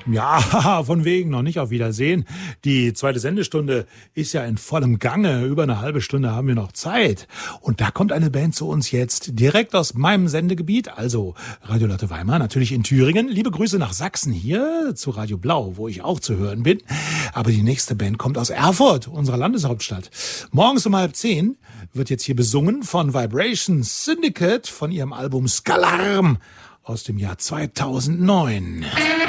Ja, von wegen noch nicht auf Wiedersehen. Die zweite Sendestunde ist ja in vollem Gange. Über eine halbe Stunde haben wir noch Zeit. Und da kommt eine Band zu uns jetzt direkt aus meinem Sendegebiet, also Radio Lotte Weimar, natürlich in Thüringen. Liebe Grüße nach Sachsen hier zu Radio Blau, wo ich auch zu hören bin. Aber die nächste Band kommt aus Erfurt, unserer Landeshauptstadt. Morgens um 9:30 wird jetzt hier besungen von Vibrations Syndicate von ihrem Album Skalarm aus dem Jahr 2009.